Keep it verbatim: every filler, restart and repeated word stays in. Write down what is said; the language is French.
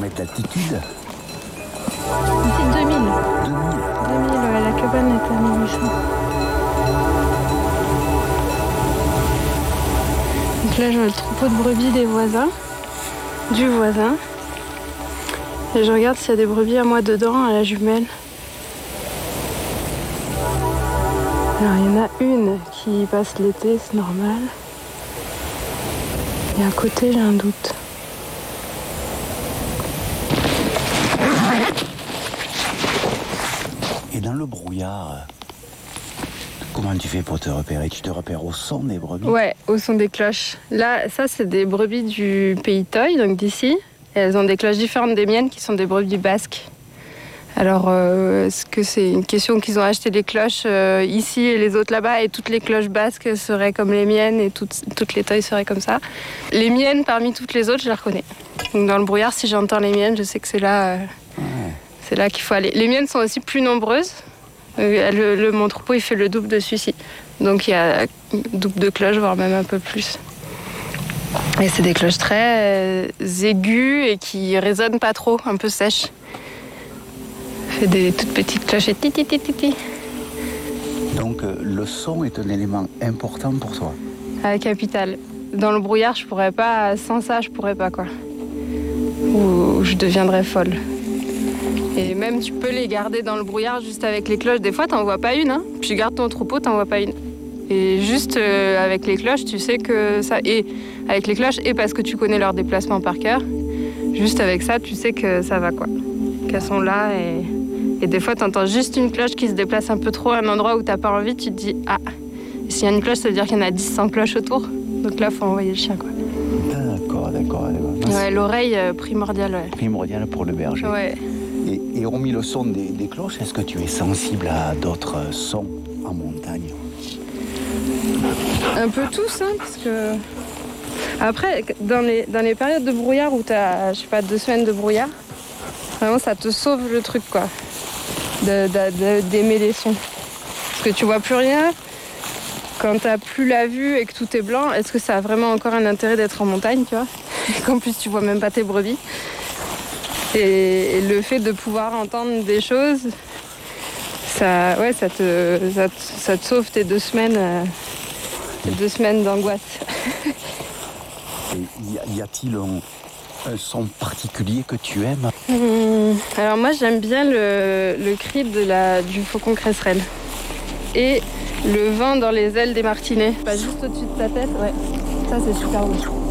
kilomètres d'altitude. Ici deux mille. deux mille. deux mille, ouais, la cabane est à mille huit cents. Donc là, je vois le troupeau de brebis des voisins, du voisin. Et je regarde s'il y a des brebis à moi dedans, à la jumelle. Alors, il y en a une qui passe l'été, c'est normal. Et à côté, j'ai un doute. Et dans le brouillard, comment tu fais pour te repérer? Tu te repères au son des brebis? Ouais, au son des cloches. Là, ça, c'est des brebis du pays Toy, donc d'ici. Et elles ont des cloches différentes des miennes, qui sont des brebis basques. Alors, euh, est-ce que c'est une question qu'ils ont acheté des cloches euh, ici et les autres là-bas, et toutes les cloches basques seraient comme les miennes et toutes, toutes les Toy seraient comme ça? Les miennes, parmi toutes les autres, je les reconnais. Donc dans le brouillard, si j'entends les miennes, je sais que c'est là, euh, Ouais. c'est là qu'il faut aller. Les miennes sont aussi plus nombreuses. Euh, le, le, mon troupeau, il fait le double de celui-ci. Donc il y a double de cloches, voire même un peu plus. Et c'est des cloches très euh, aiguës et qui résonnent pas trop, un peu sèches. C'est des toutes petites cloches et ti ti ti ti ti. Donc euh, le son est un élément important pour toi. À Capital. Dans le brouillard, je pourrais pas, sans ça, je pourrais pas quoi. Ou je deviendrais folle. Et même tu peux les garder dans le brouillard juste avec les cloches. Des fois, t'en vois pas une, hein. Puis tu gardes ton troupeau, t'en vois pas une. Et juste euh, avec les cloches, tu sais que ça. Et avec les cloches, et parce que tu connais leur déplacement par cœur, juste avec ça, tu sais que ça va quoi. Qu'elles sont là et. Et des fois, tu entends juste une cloche qui se déplace un peu trop à un endroit où tu n'as pas envie, tu te dis « Ah, s'il y a une cloche, ça veut dire qu'il y en a dix, cent cloches autour. » Donc là, il faut envoyer le chien, quoi. D'accord, d'accord, d'accord. Ouais, l'oreille euh, primordiale, ouais. Primordial pour le berger. Ouais. Et, et hormis le son des, des cloches, est-ce que tu es sensible à d'autres sons en montagne? Un peu tous, hein, parce que... Après, dans les, dans les périodes de brouillard où tu as, je sais pas, deux semaines de brouillard, vraiment, ça te sauve le truc, quoi. De, de, de, d'aimer les sons. Parce que tu vois plus rien. Quand t'as plus la vue et que tout est blanc, est-ce que ça a vraiment encore un intérêt d'être en montagne, tu vois? Qu'en plus tu vois même pas tes brebis. Et, et le fait de pouvoir entendre des choses, ça, ouais, ça te, ça te, ça te sauve tes deux semaines, euh, tes deux semaines d'angoisse. Et y a-t-il un, un son particulier que tu aimes? Hum, alors moi j'aime bien le, le cri de la, du faucon cresserelle. Et le vent dans les ailes des martinets. Pas juste au-dessus de ta tête, ouais. Ça c'est super beau.